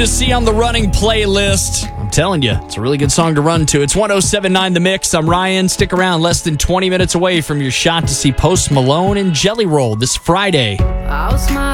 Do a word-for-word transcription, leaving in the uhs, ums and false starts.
To see on the running playlist. I'm telling you, it's a really good song to run to. It's one oh seven point nine The Mix. I'm Ryan. Stick around, less than twenty minutes away from your shot to see Post Malone and Jelly Roll this Friday.